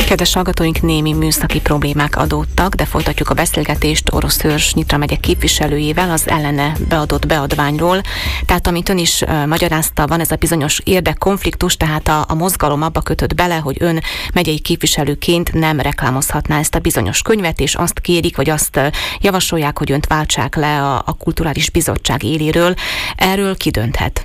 Kedves hallgatóink, némi műszaki problémák adódtak, de folytatjuk a beszélgetést Oroszőrs Nyitra megye képviselőjével az ellene beadott beadványról. Tehát amit ön is magyarázta, van ez a bizonyos érdekkonfliktus, tehát a mozgalom abba kötött bele, hogy ön megyei képviselőként nem reklámozhatná ezt a bizonyos könyvet, és azt kérik, vagy azt javasolják, hogy önt váltsák le a Kulturális Bizottság éléről. Erről ki dönthet?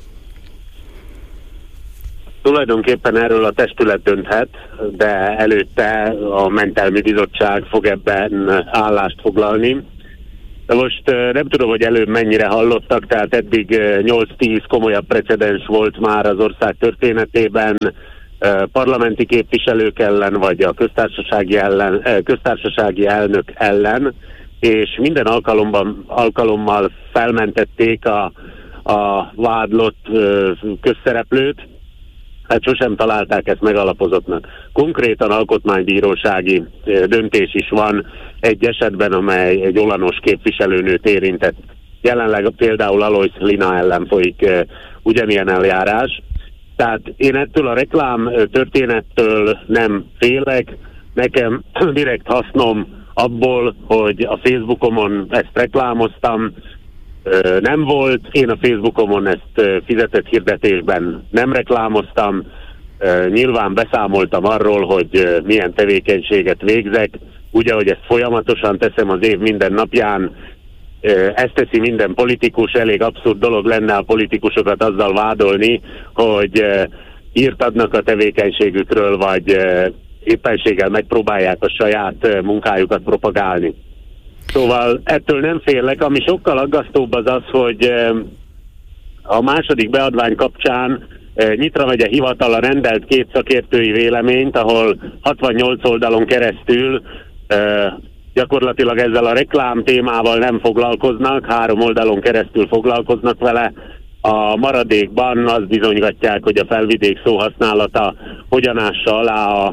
Tulajdonképpen erről a testület dönthet, de előtte a Mentelmi Bizottság fog ebben állást foglalni. De most nem tudom, hogy előbb mennyire hallottak, tehát eddig 8-10 komolyabb precedens volt már az ország történetében parlamenti képviselők ellen, vagy a köztársasági elnök ellen, és minden alkalommal felmentették a vádlott közszereplőt. Hát sosem találták ezt megalapozottnak. Konkrétan alkotmánybírósági döntés is van egy esetben, amely egy olanos képviselőnőt érintett. Jelenleg például Alois Lina ellen folyik ugyanilyen eljárás. Tehát én ettől a reklám történettől nem félek. Nekem direkt hasznom abból, hogy a Facebookomon ezt reklámoztam, nem volt. Én a Facebookomon ezt fizetett hirdetésben nem reklámoztam. Nyilván beszámoltam arról, hogy milyen tevékenységet végzek. Ugye, hogy ezt folyamatosan teszem az év minden napján. Ezt teszi minden politikus. Elég abszurd dolog lenne a politikusokat azzal vádolni, hogy írt adnak a tevékenységükről, vagy éppenséggel megpróbálják a saját munkájukat propagálni. Szóval ettől nem félek. Ami sokkal aggasztóbb az az, hogy a második beadvány kapcsán Nyitra megye hivatala rendelt 2 szakértői véleményt, ahol 68 oldalon keresztül gyakorlatilag ezzel a reklám témával nem foglalkoznak, 3 oldalon keresztül foglalkoznak vele. A maradékban azt bizonygatják, hogy a felvidék szóhasználata hogyan ássa alá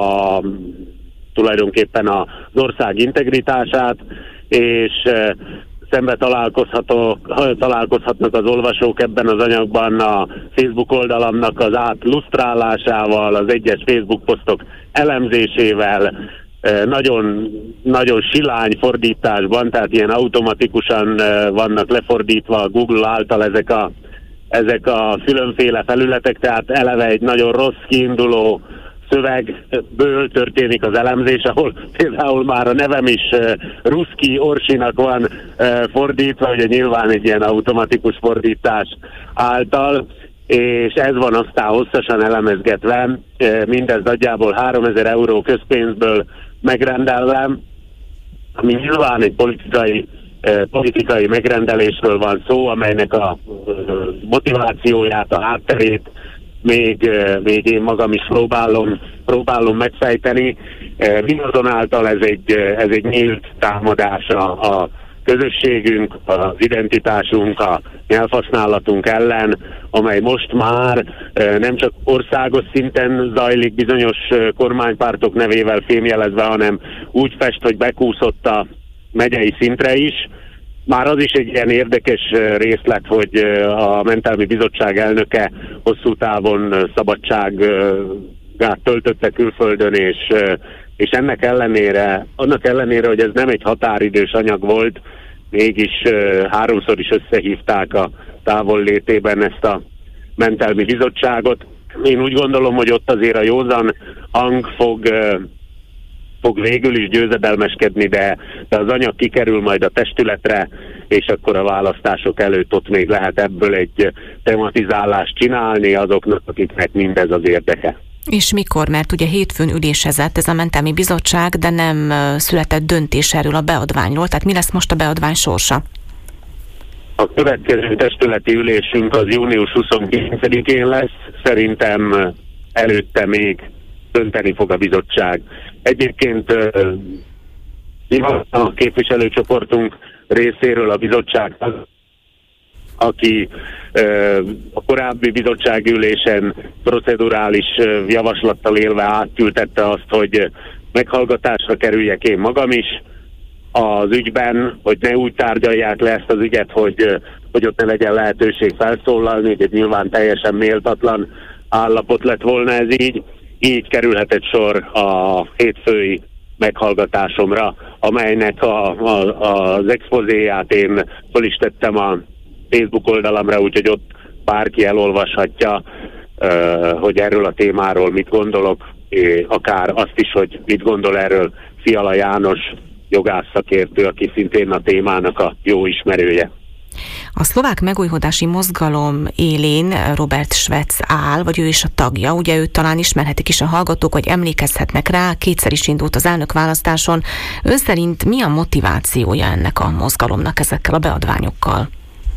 tulajdonképpen az ország integritását, és szembe találkozhatnak az olvasók ebben az anyagban a Facebook oldalamnak az átlusztrálásával, az egyes Facebook posztok elemzésével, nagyon, nagyon silány fordításban, tehát ilyen automatikusan vannak lefordítva a Google által ezek a különféle felületek, tehát eleve egy nagyon rossz kiinduló szövegből történik az elemzés, ahol például már a nevem is Ruszki Orsinak van fordítva, ugye nyilván egy ilyen automatikus fordítás által, és ez van aztán hosszasan elemezgetve, mindez nagyjából 3000 euró közpénzből megrendelve, ami nyilván egy politikai megrendelésről van szó, amelynek a motivációját, a hátterét még én magam is próbálom megfejteni. Mindazonáltal ez egy nyílt támadás a közösségünk, az identitásunk, a nyelvhasználatunk ellen, amely most már nem csak országos szinten zajlik bizonyos kormánypártok nevével fémjelezve, hanem úgy fest, hogy bekúszott a megyei szintre is. Már az is egy ilyen érdekes részlet, hogy a Mentelmi Bizottság elnöke hosszú távon szabadságát töltötte külföldön, és annak ellenére, hogy ez nem egy határidős anyag volt, mégis 3-szor is összehívták a távollétében ezt a Mentelmi Bizottságot. Én úgy gondolom, hogy ott azért a józan hang fog végül is győzedelmeskedni, de az anyag kikerül majd a testületre, és akkor a választások előtt ott még lehet ebből egy tematizálást csinálni azoknak, akiknek mindez az érdeke. És mikor? Mert ugye hétfőn ülésezett ez a Mentelmi Bizottság, de nem született döntés erről a beadványról, tehát mi lesz most a beadvány sorsa? A következő testületi ülésünk az június 29-én lesz, szerintem előtte még dönteni fog a bizottság. Egyébként a képviselőcsoportunk részéről a bizottság, aki a korábbi bizottságülésen procedurális javaslattal élve átküldette azt, hogy meghallgatásra kerüljek én magam is az ügyben, hogy ne úgy tárgyalják le ezt az ügyet, hogy ott ne legyen lehetőség felszólalni, hogy nyilván teljesen méltatlan állapot lett volna ez így. így kerülhetett sor a hétfői meghallgatásomra, amelynek az expozéját én föl is tettem a Facebook oldalamra, úgyhogy ott bárki elolvashatja, hogy erről a témáról mit gondolok, akár azt is, hogy mit gondol erről Fiala János jogásszakértő, aki szintén a témának a jó ismerője. A szlovák megújulódási mozgalom élén Robert Švec áll, vagy ő is a tagja, ugye őt talán ismerhetik is a hallgatók, vagy emlékezhetnek rá, kétszer is indult az elnökválasztáson. Ön szerint mi a motivációja ennek a mozgalomnak ezekkel a beadványokkal?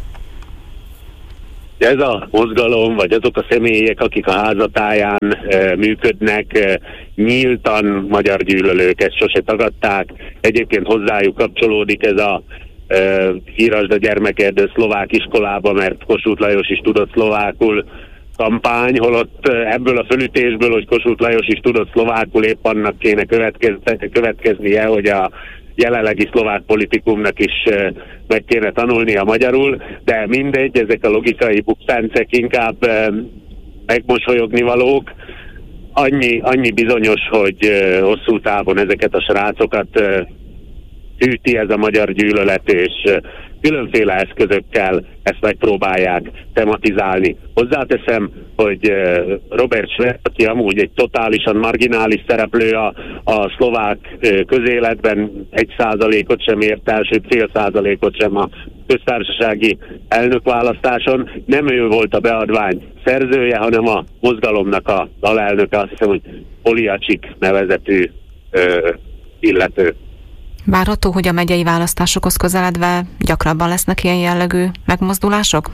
Ez a mozgalom, vagy azok a személyek, akik a házatáján működnek, nyíltan magyar gyűlölők, ezt sose tagadták. Egyébként hozzájuk kapcsolódik ez a írasd a gyermekerdő szlovák iskolába, mert Kossuth Lajos is tudott szlovákul kampány, holott ebből a fölütésből, hogy Kossuth Lajos is tudott szlovákul, épp annak kéne következnie, hogy a jelenlegi szlovák politikumnak is meg kéne tanulnia magyarul, de mindegy, ezek a logikai buktáncek inkább megmosolyogni valók. Annyi bizonyos, hogy hosszú távon ezeket a srácokat hűti ez a magyar gyűlölet, és különféle eszközökkel ezt megpróbálják tematizálni. Hozzáteszem, hogy Robert Švec, aki amúgy egy totálisan marginális szereplő a szlovák közéletben, 1%-ot sem ért el, sőt 0,5%-ot sem a köztársasági elnökválasztáson. Nem ő volt a beadvány szerzője, hanem a mozgalomnak a alelnöke, azt hiszem, hogy Poliacsik nevezetű illető. Várható, hogy a megyei választásokhoz közeledve gyakrabban lesznek ilyen jellegű megmozdulások?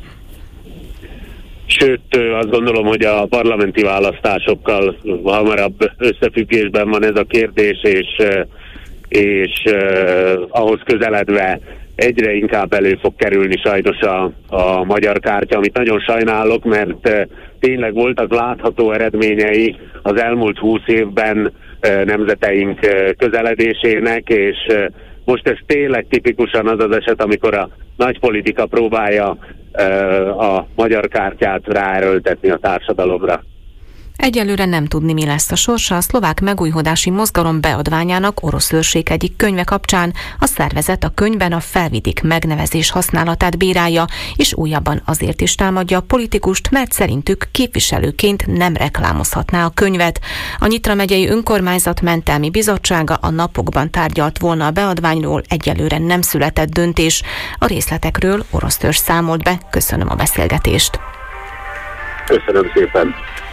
Sőt, azt gondolom, hogy a parlamenti választásokkal hamarabb összefüggésben van ez a kérdés, és ahhoz közeledve egyre inkább elő fog kerülni sajnos a magyar kártya, amit nagyon sajnálok, mert tényleg voltak látható eredményei az elmúlt 20 évben nemzeteink közeledésének, és most ez tényleg tipikusan az az eset, amikor a nagy politika próbálja a magyar kártyát ráerőltetni a társadalomra. Egyelőre nem tudni, mi lesz a sorsa a szlovák megújulódási mozgalom beadványának orosz őrség egyik könyve kapcsán. A szervezet a könyvben a Felvidék megnevezés használatát bírálja, és újabban azért is támadja a politikust, mert szerintük képviselőként nem reklámozhatná a könyvet. A Nyitra megyei önkormányzat mentelmi bizottsága a napokban tárgyalt volna a beadványról, egyelőre nem született döntés. A részletekről orosz őrs számolt be. Köszönöm a beszélgetést. Köszönöm szépen.